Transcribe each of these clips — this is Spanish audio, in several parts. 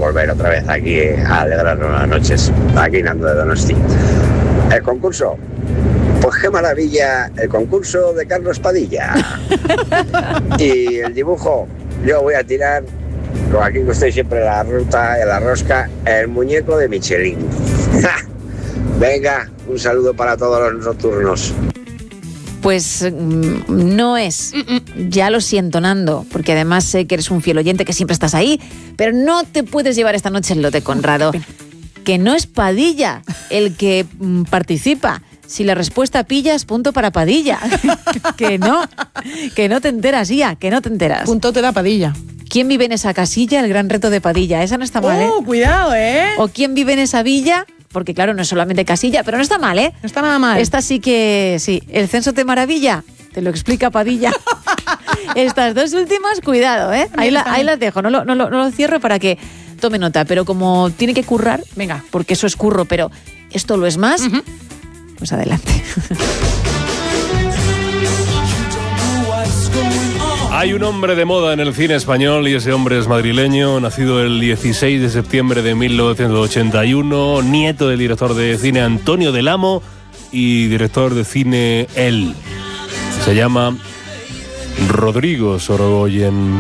volver otra vez aquí a alegrarnos las noches, aquí en Ando de Donosti. El concurso, pues qué maravilla, el concurso de Carlos Padilla. Y el dibujo, yo voy a tirar, como aquí que estoy siempre en la ruta, en la rosca, el muñeco de Michelin. Venga, un saludo para todos los nocturnos. Pues no es. Ya lo siento, Nando, porque además sé que eres un fiel oyente, que siempre estás ahí, pero no te puedes llevar esta noche el lote, Conrado. Que no es Padilla el que participa. Si la respuesta pillas, punto para Padilla. que no te enteras, Ia, que no te enteras. Punto te da Padilla. ¿Quién vive en esa casilla? El gran reto de Padilla. Esa no está mal, ¿eh? Cuidado, ¿eh? ¿O quién vive en esa villa? Porque claro, no es solamente casilla, pero no está mal, ¿eh? No está nada mal. Esta sí que sí. ¿El censo te maravilla? Te lo explica Padilla. Estas dos últimas, cuidado, ¿eh? Ahí las dejo. No lo cierro para que tome nota. Pero como tiene que currar, venga, porque eso es curro, pero esto lo es más, pues adelante. Hay un hombre de moda en el cine español y ese hombre es madrileño, nacido el 16 de septiembre de 1981, nieto del director de cine Antonio del Amo y director de cine Él. Se llama Rodrigo Sorogoyen.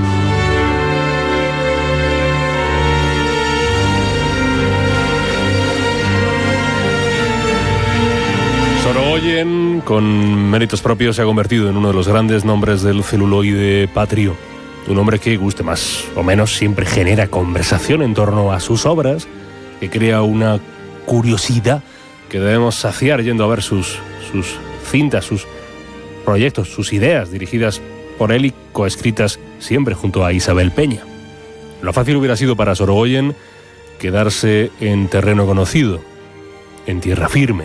Sorogoyen, con méritos propios, se ha convertido en uno de los grandes nombres del celuloide patrio. Un hombre que, guste más o menos, siempre genera conversación en torno a sus obras, que crea una curiosidad que debemos saciar yendo a ver sus cintas, sus proyectos, sus ideas, dirigidas por él y coescritas siempre junto a Isabel Peña. Lo fácil hubiera sido para Sorogoyen quedarse en terreno conocido, en tierra firme.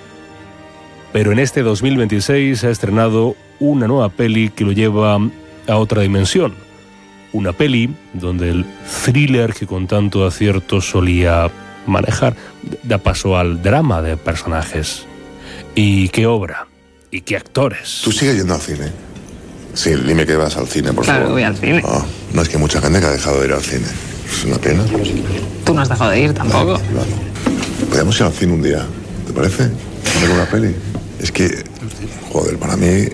Pero en este 2026 ha estrenado una nueva peli que lo lleva a otra dimensión. Una peli donde el thriller que con tanto acierto solía manejar da paso al drama de personajes. ¿Y qué obra? ¿Y qué actores? ¿Tú sigues yendo al cine? Sí, dime que vas al cine, por favor. Claro que voy al cine. No, es que hay mucha gente que ha dejado de ir al cine. Es una pena. Tú no has dejado de ir tampoco. Claro. Podríamos ir al cine un día, ¿te parece? Ver una peli. Es que, joder, para mí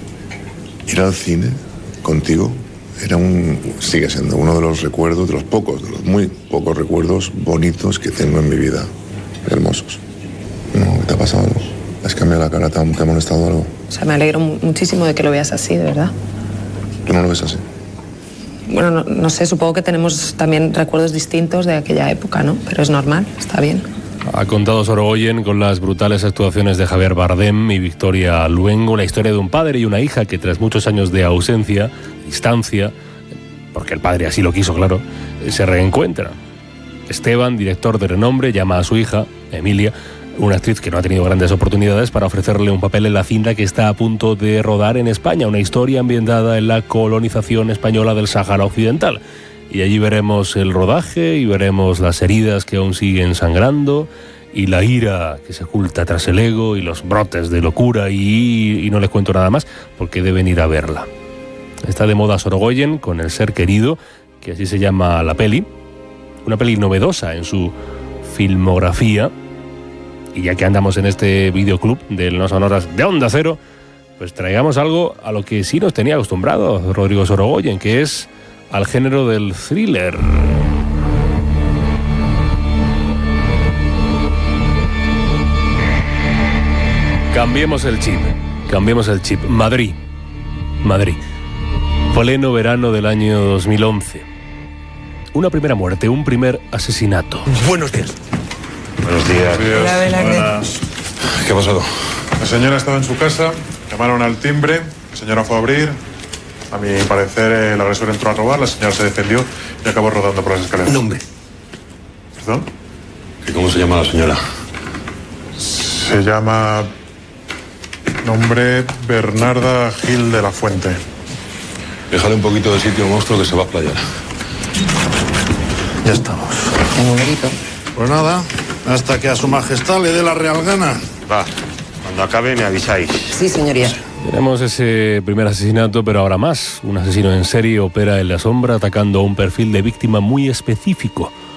ir al cine contigo sigue siendo uno de los recuerdos, de los muy pocos recuerdos bonitos que tengo en mi vida. Hermosos. No, ¿te ha pasado algo? ¿Has cambiado la cara? ¿Te ha molestado algo? O sea, me alegro muchísimo de que lo veas así, de verdad. ¿Tú no lo ves así? Bueno, no sé, supongo que tenemos también recuerdos distintos de aquella época, ¿no? Pero es normal, está bien. Ha contado Sorogoyen con las brutales actuaciones de Javier Bardem y Victoria Luengo la historia de un padre y una hija que tras muchos años de ausencia, distancia, porque el padre así lo quiso, claro, se reencuentran. Esteban, director de renombre, llama a su hija, Emilia, una actriz que no ha tenido grandes oportunidades, para ofrecerle un papel en la cinta que está a punto de rodar en España, una historia ambientada en la colonización española del Sáhara Occidental. Y allí veremos el rodaje y veremos las heridas que aún siguen sangrando y la ira que se oculta tras el ego y los brotes de locura y no les cuento nada más porque deben ir a verla. Está de moda Sorogoyen con El ser querido, que así se llama la peli, una peli novedosa en su filmografía. Y ya que andamos en este videoclub de No Sonoras de Onda Cero, pues traigamos algo a lo que sí nos tenía acostumbrado Rodrigo Sorogoyen, que es al género del thriller. Cambiemos el chip. Madrid. Pleno verano del año 2011. Una primera muerte, un primer asesinato. Buenos días. Buenos días. Buenas. ¿Qué ha pasado? La señora estaba en su casa, llamaron al timbre, la señora fue a abrir. A mi parecer, el agresor entró a robar, la señora se defendió y acabó rodando por las escaleras. Nombre. ¿Perdón? ¿Y cómo se llama la señora? Se llama... Nombre Bernarda Gil de la Fuente. Déjale un poquito de sitio, monstruo, que se va a playar. Ya estamos. Un numerito. Pues nada, hasta que a su majestad le dé la real gana. Va, cuando acabe me avisáis. Sí, señoría. Tenemos ese primer asesinato, pero ahora más. Un asesino en serie opera en la sombra atacando a un perfil de víctima muy específico.